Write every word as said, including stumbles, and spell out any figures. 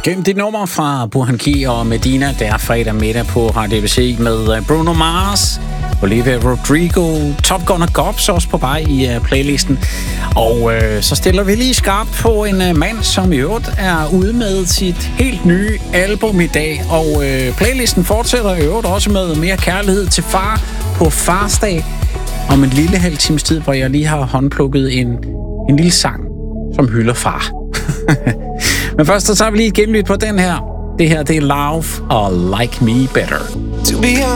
Gennem dit nummer fra Burhan G og Medina, der er fredag middag på Radio A B C med Bruno Mars, Olivia Rodrigo, Top Gun og Gobs også på vej i uh, playlisten. Og øh, så stiller vi lige skarpt på en uh, mand, som i øvrigt er ude med sit helt nye album i dag. Og øh, playlisten fortsætter i øvrigt også med mere kærlighed til far på farsdag om en lille halv times tid, hvor jeg lige har håndplukket en, en lille sang, som hylder far. Men først så tager vi lige et gennemlyt på den her. Det her, det er Love og Like Me Better.